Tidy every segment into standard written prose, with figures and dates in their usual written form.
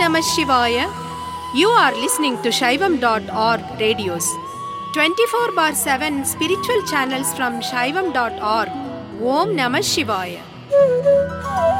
Namah Shivaya. You are listening to Shaivam.org radios. 24/7 spiritual channels from Shaivam.org. Om Namah Shivaya.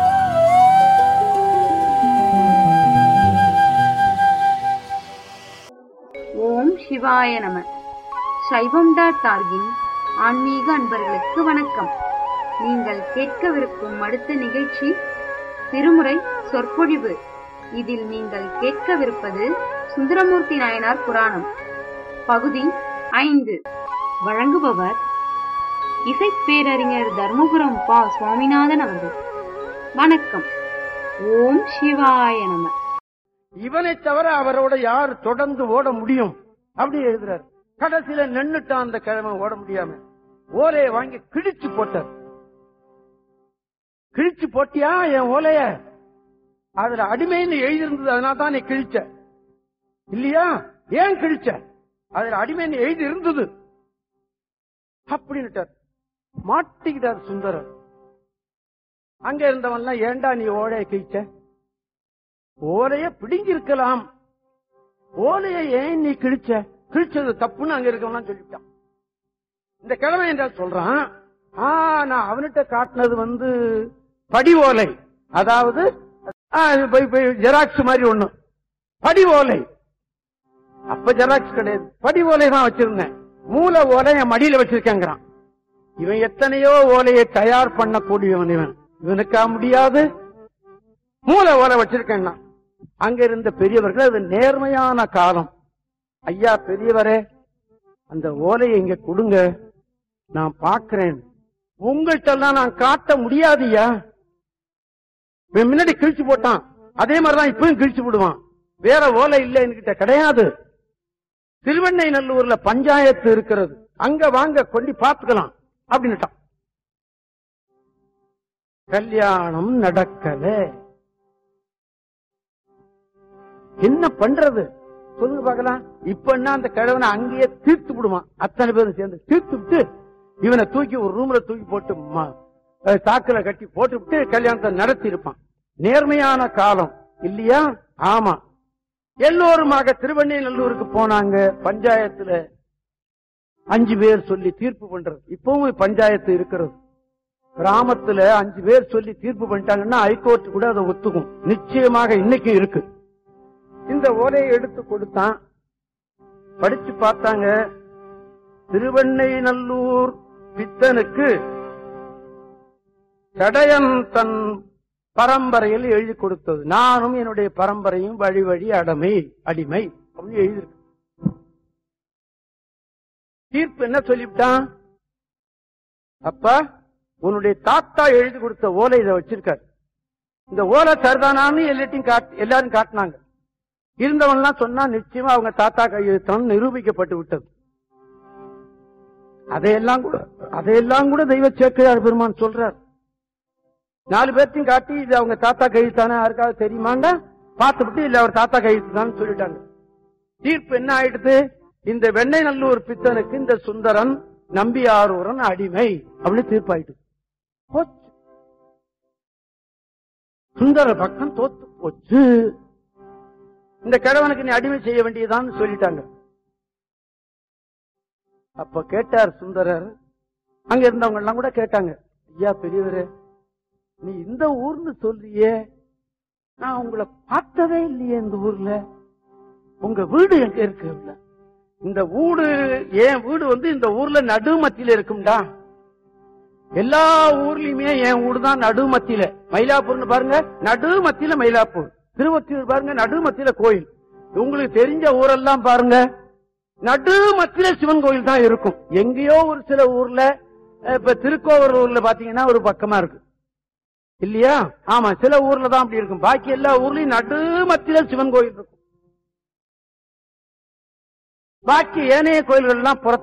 ஓம் சிவாய நம. சைவம்.org-இன் ஆன்மீக அன்பர்களுக்கு வணக்கம். நீங்கள் கேட்கவிருக்கும் அடுத்த நிகழ்ச்சி திருமுறை சொற்பொழிவு. இதில் நீங்கள் கேட்கவிருப்பது சுந்தரமூர்த்தி நாயனார் புராணம் பகுதி 5. வழங்குபவர் இசைப்பேரறிஞர் தர்மபுரம் பா. சுவாமிநாதன் அவர்கள். வணக்கம். ஓம் சிவாய நம. இவனை தவிர அவரோட யார் தொடர்ந்து ஓட முடியும் அப்படி எழுதுறாரு. கடைசியில நின்னுட்டான் அந்த கிழமை, ஓட முடியாம ஓலையை வாங்கி கிழிச்சு போட்டார். கிழிச்சு போட்டியா என் ஓலைய? அதுல அடிமைன்னு எழுதியிருந்தது, அதனால தான் நீ கிழிச்ச இல்லையா? ஏன் கிழிச்ச? அதுல அடிமைன்னு எழுதி இருந்தது அப்படின்னு மாட்டிக்கிட்டார் சுந்தரர். அங்க இருந்தவன்லாம் ஏண்டா நீ ஓலையை கிழிச்ச? ஓலைய பிடிங்கிருக்கலாம், ஓலைய ஏன் நீ கிழிச்ச? கிழிச்சது தப்புன்னு அங்க இருக்கவன் சொல்லிட்டான். இந்த கிழமை என்றால் சொல்றான், நான் அவன்கிட்ட காட்டினது படி ஓலை, அதாவது ஜெராக்ஸ் மாதிரி ஒண்ணு, படி ஓலை. அப்ப ஜெராக்ஸ் கிடையாது, படி ஓலை தான் வச்சிருந்தேன். மூல ஓலை என் மடியில வச்சிருக்கேங்கிறான். இவன் எத்தனையோ ஓலையை தயார் பண்ணக்கூடியவன், இவனுக்கா முடியாது? மூல ஓலை வச்சிருக்கேன். அங்க இருந்த பெரியவர்கள், அது நேர்மையான காலம். ஐயா பெரியவரே, அந்த ஓலையை இங்க கொடுங்க, நான் பாக்கிறேன். உங்கள்கிட்ட நான் காட்ட முடியாதுயா. முன்னாடி கிழிச்சு போட்டான், அதே மாதிரிதான் இப்பவும் கிழிச்சு விடுவான். வேற ஓலை இல்ல என்கிட்ட கிடையாது. திருவெண்ணை நல்லூர்ல பஞ்சாயத்து இருக்கிறது, அங்க வாங்க கொண்டு பாத்துக்கலாம் அப்படின்னுட்டான். கல்யாணம் நடக்கல. என்ன பண்றது சொல்லுங்க பாக்கலாம். இப்ப என்ன, அந்த கிழவனை அங்கேயே தீர்த்து விடுவான். அத்தனை பேரும் சேர்ந்து தீர்த்து விட்டு இவனை தூக்கி ஒரு ரூம்ல தூக்கி போட்டு தாக்குல கட்டி போட்டு விட்டு கல்யாணத்தை நடத்தி இருப்பான். நேர்மையான காலம் இல்லையா? ஆமா. எல்லோருமாக திருவண்ணை நல்லூருக்கு போனாங்க. பஞ்சாயத்துல 5 பேர் சொல்லி தீர்ப்பு பண்றது. இப்பவும் பஞ்சாயத்து இருக்கிறது. கிராமத்துல 5 பேர் சொல்லி தீர்ப்பு பண்ணிட்டாங்கன்னா ஹைகோர்ட் கூட அதை ஒத்துக்கும். நிச்சயமாக இன்னைக்கும் இருக்கு. இந்த ஓலையை எடுத்து கொடுத்தான், படிச்சு பார்த்தாங்க. திருவெண்ணை நல்லூர் பித்தனுக்கு சடையன் தன் பரம்பரையில் எழுதி கொடுத்தது. நானும் என்னுடைய பரம்பரையும் வழி வழி அடிமை அப்படின்னு எழுதியிருக்கு. தீர்ப்பு என்ன சொல்லிவிட்டான்? அப்ப உன்னுடைய தாத்தா எழுதி கொடுத்த ஓலை இதை வச்சிருக்காரு. இந்த ஓலை சரிதானான்னு எல்லாரும் காட்டினாங்க. இருந்தவன்லாம் சொன்னா நிச்சயமா அவங்க தாத்தா கையெழுத்தான் நிரூபிக்கப்பட்டு விட்டது. அதையெல்லாம் கூட தெய்வ சேக்கிழார் பெருமான் சொல்றார். 4 பேர்த்தையும் காட்டி இது அவங்க தாத்தா கையெழுத்தானே யாருக்காவது தெரியுமாண்டா பார்த்து விட்டு இல்ல அவர் தாத்தா கையெழுத்து தான் சொல்லிட்டாங்க. தீர்ப்பு என்ன ஆயிடுது? இந்த வெண்ணை நல்லூர் பித்தனுக்கு இந்த சுந்தரன் நம்பியாரூரன் அடிமை அப்படின்னு தீர்ப்பாயிட்டு. சுந்தர பக்கம் தோத்து போச்சு. இந்த கிழவனுக்கு நீ அடிமை செய்ய வேண்டியதான் சொல்லிட்டாங்க. அப்ப கேட்டார் சுந்தரர். அங்க இருந்தவங்க எல்லாம் கூட கேட்டாங்க, ஐயா பெரியவரே, நீ இந்த ஊர்னு சொல்றியே, நான் உங்களை பார்த்ததே இல்லையே இந்த ஊர்ல. உங்க வீடு எங்க இருக்கு? இந்த வீடு என் வீடு இந்த ஊர்ல நடுமத்தியில இருக்கும்டா. எல்லா ஊர்லயுமே என் வீடு தான் நடுமத்தியில. மயிலாப்பூர்னு பாருங்க, நடுமத்தியில மயிலாப்பூர். திருவொத்தியூர் பாருங்க, நடுமத்தியில கோயில். உங்களுக்கு தெரிஞ்ச ஊரெல்லாம் பாருங்க, நடுமத்தியில சிவன் கோயில் தான் இருக்கும். எங்கேயோ ஒரு சில ஊர்ல, இப்ப திருக்கோவலூர்ல பாத்தீங்கன்னா ஒரு பக்கமா இருக்கு இல்லையா? ஆமா, சில ஊர்ல தான் அப்படி இருக்கும். பாக்கி எல்லா ஊர்லயும் நடுமத்தியில சிவன் கோயில் இருக்கும். பாக்கி ஏனைய கோயில்கள் எல்லாம்